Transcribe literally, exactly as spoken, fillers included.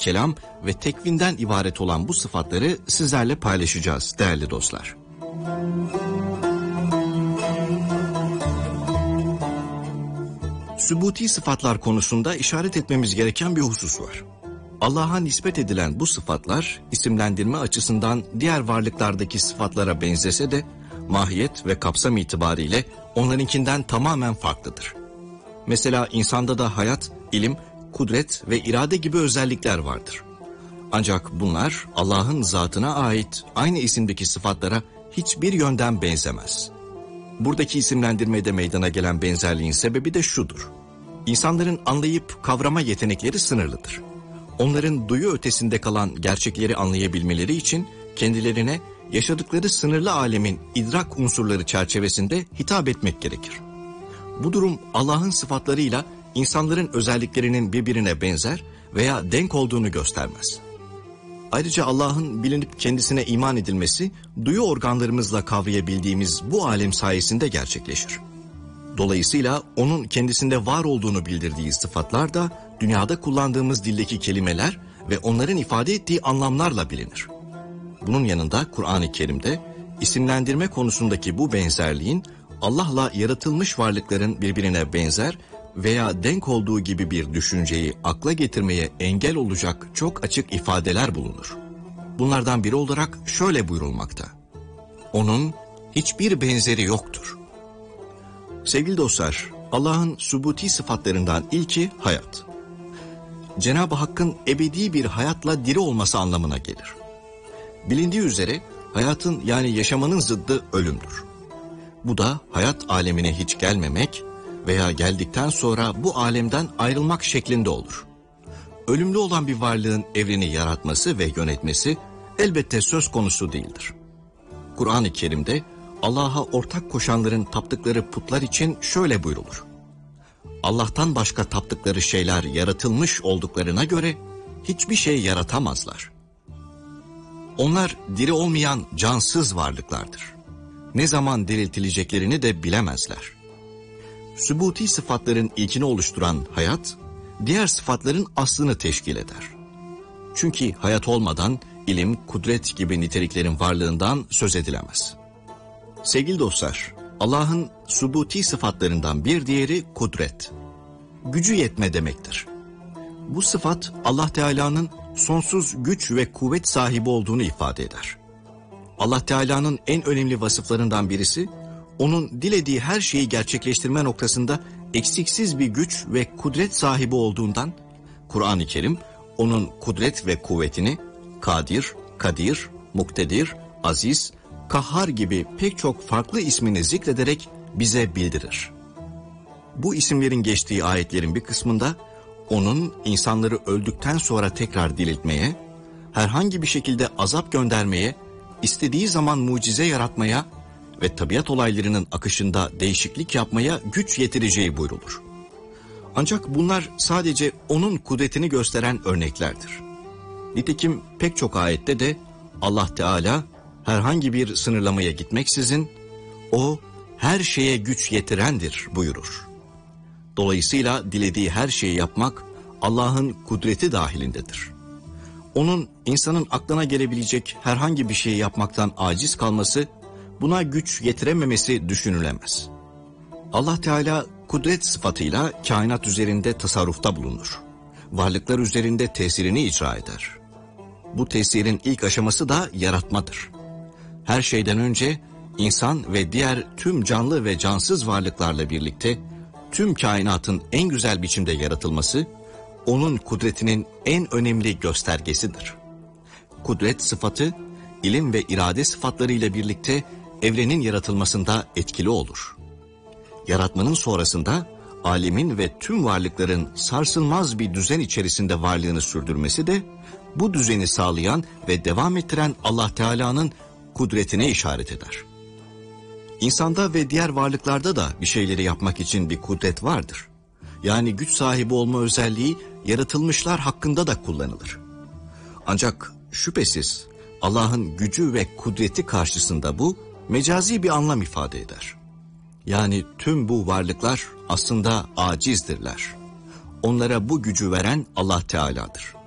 kelam ve tekvinden ibaret olan bu sıfatları sizlerle paylaşacağız değerli dostlar. Sübuti sıfatlar konusunda işaret etmemiz gereken bir husus var. Allah'a nispet edilen bu sıfatlar isimlendirme açısından diğer varlıklardaki sıfatlara benzese de mahiyet ve kapsam itibariyle onlarınkinden tamamen farklıdır. Mesela insanda da hayat, ilim, kudret ve irade gibi özellikler vardır. Ancak bunlar Allah'ın zatına ait aynı isimdeki sıfatlara hiçbir yönden benzemez. Buradaki isimlendirmede meydana gelen benzerliğin sebebi de şudur. İnsanların anlayıp kavrama yetenekleri sınırlıdır. Onların duyu ötesinde kalan gerçekleri anlayabilmeleri için kendilerine yaşadıkları sınırlı alemin idrak unsurları çerçevesinde hitap etmek gerekir. Bu durum Allah'ın sıfatlarıyla insanların özelliklerinin birbirine benzer veya denk olduğunu göstermez. Ayrıca Allah'ın bilinip kendisine iman edilmesi, duyu organlarımızla kavrayabildiğimiz bu alem sayesinde gerçekleşir. Dolayısıyla onun kendisinde var olduğunu bildirdiği sıfatlar da dünyada kullandığımız dildeki kelimeler ve onların ifade ettiği anlamlarla bilinir. Bunun yanında Kur'an-ı Kerim'de isimlendirme konusundaki bu benzerliğin Allah'la yaratılmış varlıkların birbirine benzer veya denk olduğu gibi bir düşünceyi akla getirmeye engel olacak çok açık ifadeler bulunur. Bunlardan biri olarak şöyle buyurulmakta: onun hiçbir benzeri yoktur. Sevgili dostlar, Allah'ın subuti sıfatlarından ilki hayat. Cenab-ı Hakk'ın ebedi bir hayatla diri olması anlamına gelir. Bilindiği üzere hayatın yani yaşamanın zıddı ölümdür. Bu da hayat alemine hiç gelmemek veya geldikten sonra bu alemden ayrılmak şeklinde olur. Ölümlü olan bir varlığın evreni yaratması ve yönetmesi elbette söz konusu değildir. Kur'an-ı Kerim'de Allah'a ortak koşanların taptıkları putlar için şöyle buyrulur: Allah'tan başka taptıkları şeyler yaratılmış olduklarına göre hiçbir şey yaratamazlar. Onlar diri olmayan cansız varlıklardır. Ne zaman diriltileceklerini de bilemezler. Sübuti sıfatların ilkini oluşturan hayat, diğer sıfatların aslını teşkil eder. Çünkü hayat olmadan ilim, kudret gibi niteliklerin varlığından söz edilemez. Sevgili dostlar, Allah'ın sübuti sıfatlarından bir diğeri kudret. Gücü yetme demektir. Bu sıfat Allah Teala'nın sonsuz güç ve kuvvet sahibi olduğunu ifade eder. Allah Teala'nın en önemli vasıflarından birisi, onun dilediği her şeyi gerçekleştirme noktasında eksiksiz bir güç ve kudret sahibi olduğundan, Kur'an-ı Kerim onun kudret ve kuvvetini Kadir, Kadir, Muktedir, Aziz, Kahhar gibi pek çok farklı ismini zikrederek bize bildirir. Bu isimlerin geçtiği ayetlerin bir kısmında onun insanları öldükten sonra tekrar diriltmeye, herhangi bir şekilde azap göndermeye, istediği zaman mucize yaratmaya ve tabiat olaylarının akışında değişiklik yapmaya güç yetireceği buyrulur. Ancak bunlar sadece onun kudretini gösteren örneklerdir. Nitekim pek çok ayette de Allah Teala herhangi bir sınırlamaya gitmeksizin o her şeye güç yetirendir buyurur. Dolayısıyla dilediği her şeyi yapmak Allah'ın kudreti dahilindedir. Onun insanın aklına gelebilecek herhangi bir şeyi yapmaktan aciz kalması, buna güç yetirememesi düşünülemez. Allah Teala kudret sıfatıyla kainat üzerinde tasarrufta bulunur. Varlıklar üzerinde tesirini icra eder. Bu tesirin ilk aşaması da yaratmadır. Her şeyden önce insan ve diğer tüm canlı ve cansız varlıklarla birlikte tüm kainatın en güzel biçimde yaratılması, onun kudretinin en önemli göstergesidir. Kudret sıfatı, ilim ve irade sıfatlarıyla birlikte evrenin yaratılmasında etkili olur. Yaratmanın sonrasında alemin ve tüm varlıkların sarsılmaz bir düzen içerisinde varlığını sürdürmesi de bu düzeni sağlayan ve devam ettiren Allah Teala'nın kudretine işaret eder. İnsanda ve diğer varlıklarda da bir şeyleri yapmak için bir kudret vardır. Yani güç sahibi olma özelliği yaratılmışlar hakkında da kullanılır. Ancak şüphesiz Allah'ın gücü ve kudreti karşısında bu mecazi bir anlam ifade eder. Yani tüm bu varlıklar aslında acizdirler. Onlara bu gücü veren Allah Teala'dır.